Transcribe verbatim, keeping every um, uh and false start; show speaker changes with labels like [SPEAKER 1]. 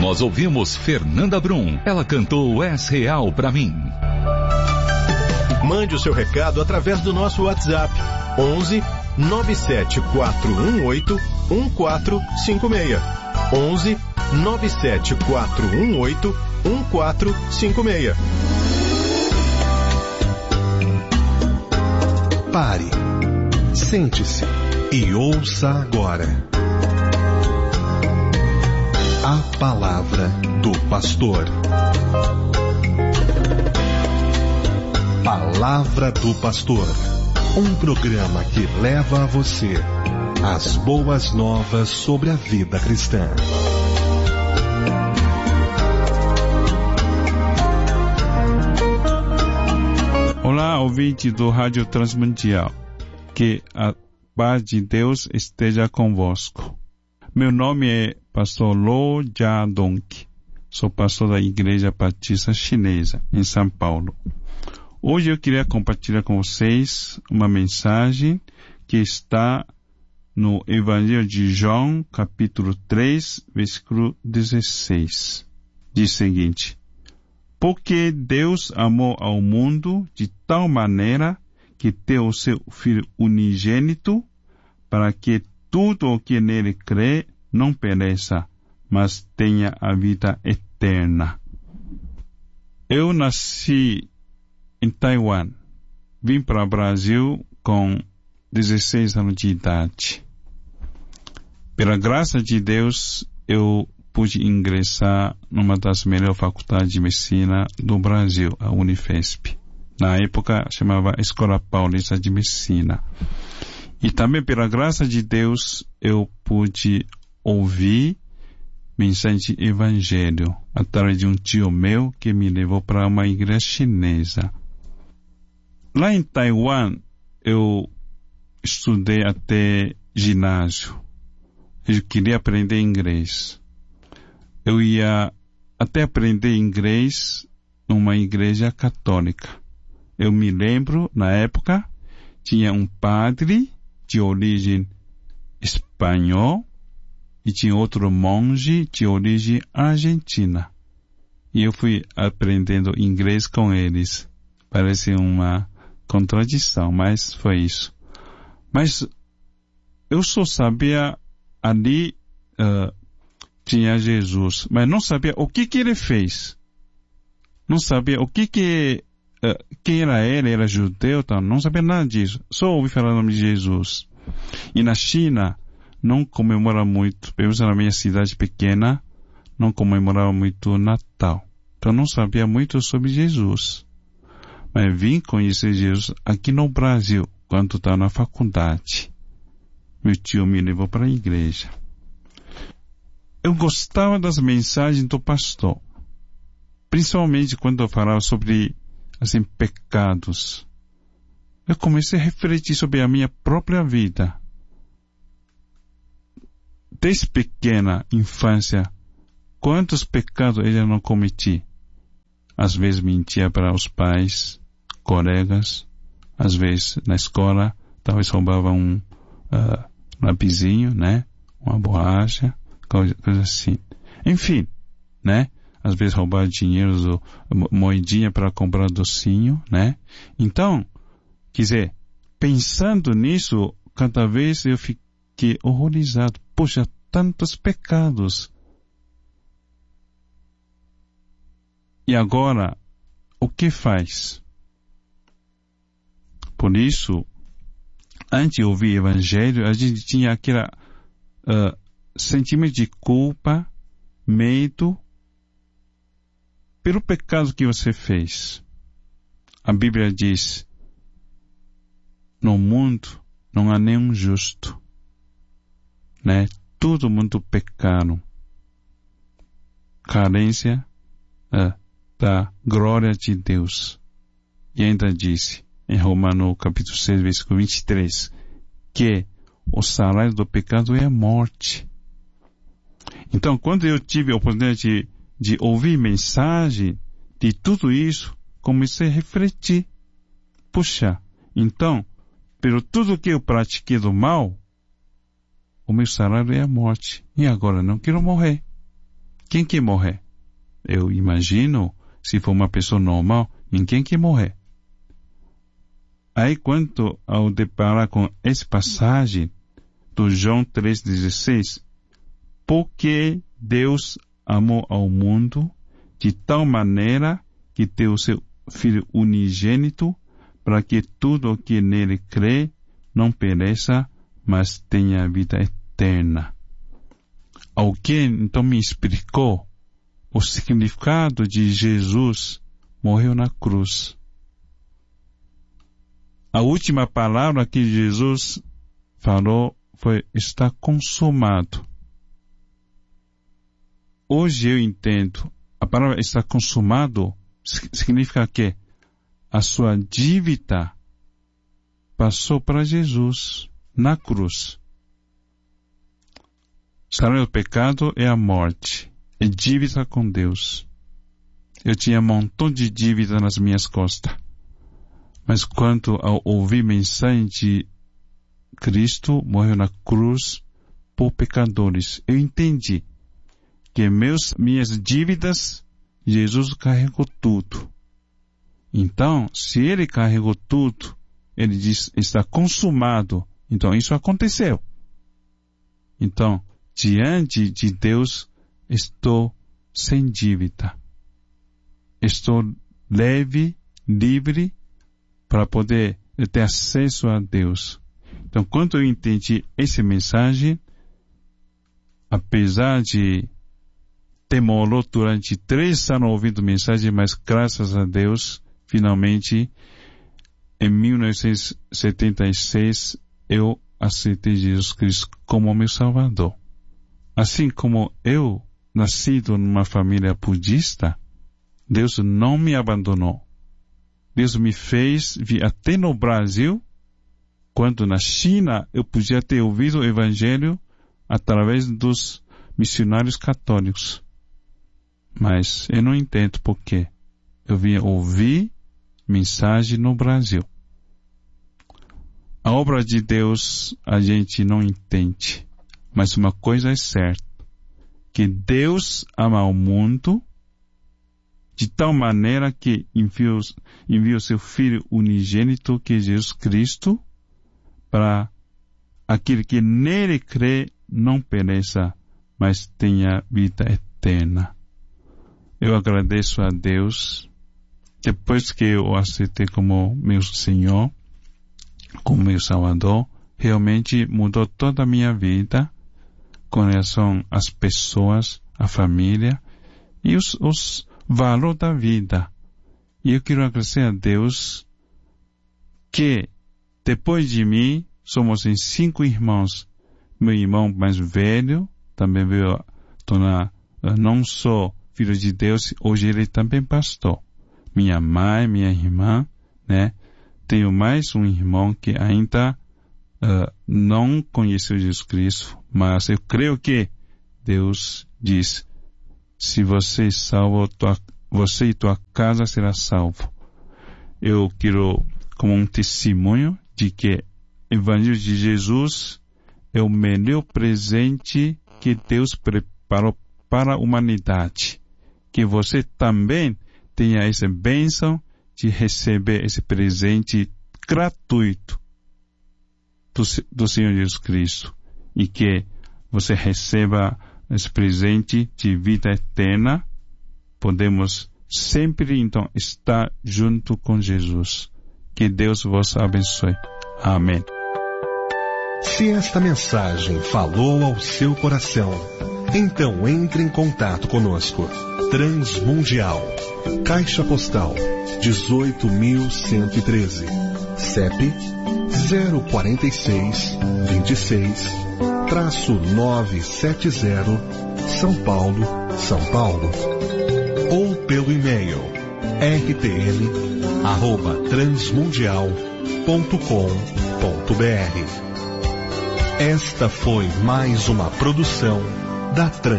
[SPEAKER 1] nós ouvimos Fernanda Brum. Ela cantou És Real Pra Mim.
[SPEAKER 2] Mande o seu recado através do nosso WhatsApp onze nove sete quatro um oito um quatro cinco seis. onze nove sete quatro um oito um quatro cinco seis.
[SPEAKER 3] Pare, sente-se e ouça agora a palavra do pastor. Palavra do Pastor, um programa que leva a você as boas novas sobre a vida cristã.
[SPEAKER 4] Olá, ouvinte do Rádio Transmundial, que a paz de Deus esteja convosco. Meu nome é pastor Lo Jia-dong, sou pastor da Igreja Batista Chinesa, em São Paulo. Hoje eu queria compartilhar com vocês uma mensagem que está no Evangelho de João, capítulo três, versículo dezesseis. Diz o seguinte: porque Deus amou ao mundo de tal maneira que deu o seu Filho unigênito, para que tudo o que nele crê não pereça, mas tenha a vida eterna. Eu nasci em Taiwan. Vim para o Brasil com dezesseis anos de idade. Pela graça de Deus, eu pude ingressar numa das melhores faculdades de medicina do Brasil, a Unifesp. Na época, chamava Escola Paulista de Medicina. E também, pela graça de Deus, eu pude ouvir mensagem de evangelho através de um tio meu que me levou para uma igreja chinesa. Lá em Taiwan, eu estudei até ginásio. Eu queria aprender inglês. Eu ia até aprender inglês numa igreja católica. Eu me lembro, na época, tinha um padre de origem espanhola e tinha outro monge de origem argentina. E eu fui aprendendo inglês com eles. Parece uma contradição, mas foi isso. Mas eu só sabia ali uh, tinha Jesus, mas não sabia o que que ele fez. Não sabia o que que uh, quem era ele, era judeu, tal. Não sabia nada disso. Só ouvi falar o nome de Jesus. E na China não comemora muito, pelo menos na minha cidade pequena, não comemorava muito o Natal. Então não sabia muito sobre Jesus. Mas vim conhecer Jesus aqui no Brasil, quando estava na faculdade. Meu tio me levou para a igreja. Eu gostava das mensagens do pastor, principalmente quando eu falava sobre, assim, pecados. Eu comecei a refletir sobre a minha própria vida. Desde pequena infância, quantos pecados eu não cometi? Às vezes mentia para os pais, colegas, às vezes na escola, talvez roubava um uh, lapisinho, né? Uma borracha, coisa, coisa assim. Enfim, né? Às vezes roubava dinheiro, do, moedinha para comprar docinho, né? Então, quer dizer, pensando nisso, cada vez eu fiquei horrorizado. Poxa, tantos pecados. E agora, o que faz? Por isso, antes de ouvir o evangelho, a gente tinha aquele uh, sentimento de culpa, medo, pelo pecado que você fez. A Bíblia diz, no mundo não há nenhum justo, né? Todo mundo pecaram. Carência uh, da glória de Deus. E ainda disse, em Romanos capítulo seis, versículo vinte e três, que o salário do pecado é a morte. Então, quando eu tive a oportunidade de, de ouvir mensagem de tudo isso, comecei a refletir. Puxa, então, pelo tudo que eu pratiquei do mal, o meu salário é a morte. E agora não quero morrer. Quem quer morrer? Eu imagino, se for uma pessoa normal, ninguém quer morrer. Aí, quanto ao deparar com essa passagem do João três dezesseis, porque Deus amou ao mundo de tal maneira que deu seu Filho unigênito, para que tudo o que nele crê não pereça, mas tenha vida eterna. Alguém então me explicou o significado de Jesus morreu na cruz. A última palavra que Jesus falou foi: está consumado. Hoje eu entendo, a palavra está consumado significa que a sua dívida passou para Jesus na cruz. O salário do pecado é a morte, é dívida com Deus. Eu tinha um montão de dívida nas minhas costas. Mas quanto ao ouvir mensagem de Cristo morreu na cruz por pecadores, eu entendi que meus, minhas dívidas, Jesus carregou tudo. Então, se Ele carregou tudo, Ele diz, está consumado. Então, isso aconteceu. Então, diante de Deus, estou sem dívida. Estou leve, livre, para poder ter acesso a Deus. Então, quando eu entendi essa mensagem, apesar de demorou durante três anos ouvindo mensagem, mas graças a Deus, finalmente, em mil novecentos e setenta e seis, eu aceitei Jesus Cristo como meu Salvador. Assim como eu, nascido numa família budista, Deus não me abandonou. Deus me fez vir até no Brasil, quando na China eu podia ter ouvido o Evangelho através dos missionários católicos. Mas eu não entendo por quê. Eu vinha ouvir mensagem no Brasil. A obra de Deus a gente não entende. Mas uma coisa é certa, que Deus ama o mundo de tal maneira que enviou, enviou seu Filho unigênito, que é Jesus Cristo, para aquele que nele crê não pereça, mas tenha vida eterna. Eu agradeço a Deus, depois que eu o aceitei como meu Senhor, como meu Salvador, realmente mudou toda a minha vida com relação às pessoas, à família e os, os valores da vida. E eu quero agradecer a Deus que, depois de mim, somos em cinco irmãos. Meu irmão mais velho também veio tornar não só filho de Deus, hoje ele também pastor. Minha mãe, minha irmã, né? Tenho mais um irmão que ainda uh, não conheceu Jesus Cristo, mas eu creio que Deus diz, se você é salvo, tua, você e tua casa será salvo. Eu quero, como um testemunho de que o Evangelho de Jesus é o melhor presente que Deus preparou para a humanidade. Que você também tenha essa bênção de receber esse presente gratuito do, do Senhor Jesus Cristo. E que você receba esse presente de vida eterna. Podemos sempre, então, estar junto com Jesus. Que Deus vos abençoe. Amém.
[SPEAKER 3] Se esta mensagem falou ao seu coração, então entre em contato conosco. Transmundial, Caixa Postal dezoito mil cento e treze, C E P zero quatro seis, dois seis, novecentos e setenta, São Paulo, São Paulo. Ou pelo e-mail r t l arroba transmundial ponto com ponto b r. Esta foi mais uma produção da Trans